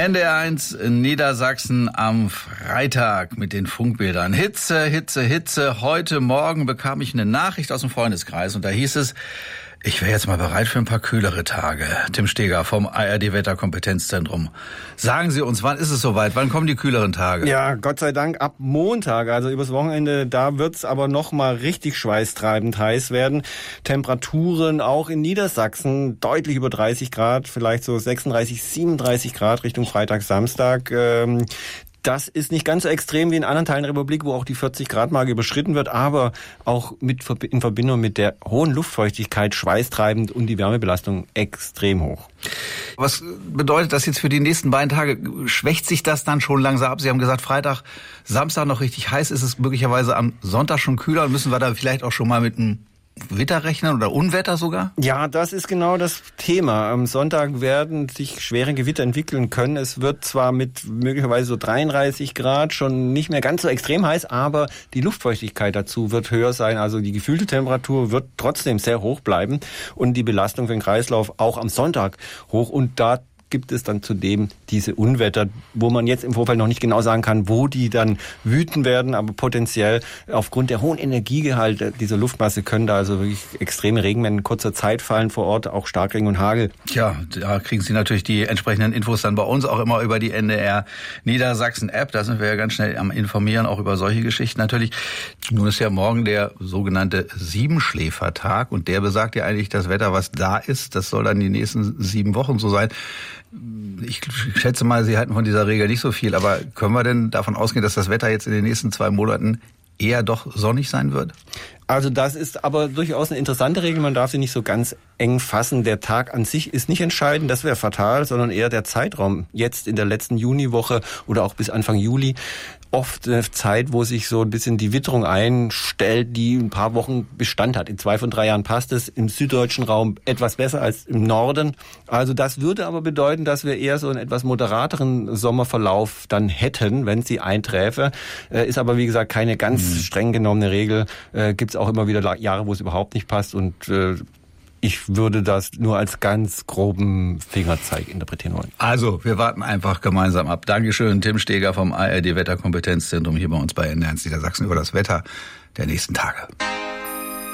NDR1 in Niedersachsen am Freitag mit den Funkbildern. Hitze, Hitze, Hitze. Heute Morgen bekam ich eine Nachricht aus dem Freundeskreis und da hieß es, ich wäre jetzt mal bereit für ein paar kühlere Tage. Tim Steger vom ARD-Wetterkompetenzzentrum. Sagen Sie uns, wann ist es soweit? Wann kommen die kühleren Tage? Ja, Gott sei Dank ab Montag, also übers Wochenende, da wird's aber noch mal richtig schweißtreibend heiß werden. Temperaturen auch in Niedersachsen deutlich über 30 Grad, vielleicht so 36, 37 Grad Richtung Freitag, Samstag. Das ist nicht ganz so extrem wie in anderen Teilen der Republik, wo auch die 40-Grad-Marke überschritten wird, aber auch in Verbindung mit der hohen Luftfeuchtigkeit schweißtreibend und die Wärmebelastung extrem hoch. Was bedeutet das jetzt für die nächsten beiden Tage? Schwächt sich das dann schon langsam ab? Sie haben gesagt, Freitag, Samstag noch richtig heiß. Ist es möglicherweise am Sonntag schon kühler? Müssen wir da vielleicht auch schon mal mit einem Witter rechnen oder Unwetter sogar? Ja, das ist genau das Thema. Am Sonntag werden sich schwere Gewitter entwickeln können. Es wird zwar mit möglicherweise so 33 Grad schon nicht mehr ganz so extrem heiß, aber die Luftfeuchtigkeit dazu wird höher sein. Also die gefühlte Temperatur wird trotzdem sehr hoch bleiben und die Belastung für den Kreislauf auch am Sonntag hoch. Und da gibt es dann zudem diese Unwetter, wo man jetzt im Vorfeld noch nicht genau sagen kann, wo die dann wüten werden, aber potenziell aufgrund der hohen Energiegehalte dieser Luftmasse können da also wirklich extreme Regenmengen in kurzer Zeit fallen vor Ort, auch Starkregen und Hagel. Tja, da kriegen Sie natürlich die entsprechenden Infos dann bei uns auch immer über die NDR Niedersachsen App. Da sind wir ja ganz schnell am Informieren, auch über solche Geschichten natürlich. Nun ist ja morgen der sogenannte Siebenschläfertag und der besagt ja eigentlich, das Wetter, was da ist, das soll dann die nächsten 7 Wochen so sein. Ich schätze mal, Sie halten von dieser Regel nicht so viel, aber können wir denn davon ausgehen, dass das Wetter jetzt in den nächsten 2 Monaten eher doch sonnig sein wird? Also das ist aber durchaus eine interessante Regel, man darf sie nicht so ganz eng fassen. Der Tag an sich ist nicht entscheidend, das wäre fatal, sondern eher der Zeitraum. Jetzt in der letzten Juniwoche oder auch bis Anfang Juli. Oft eine Zeit, wo sich so ein bisschen die Witterung einstellt, die ein paar Wochen Bestand hat. In 2 von 3 Jahren passt es im süddeutschen Raum etwas besser als im Norden. Also das würde aber bedeuten, dass wir eher so einen etwas moderateren Sommerverlauf dann hätten, wenn sie einträfe. Ist aber wie gesagt keine ganz streng genommene Regel. Gibt es auch immer wieder Jahre, wo es überhaupt nicht passt und ich würde das nur als ganz groben Fingerzeig interpretieren wollen. Also, wir warten einfach gemeinsam ab. Dankeschön, Tim Steger vom ARD Wetterkompetenzzentrum hier bei uns bei NDR1 Niedersachsen über das Wetter der nächsten Tage.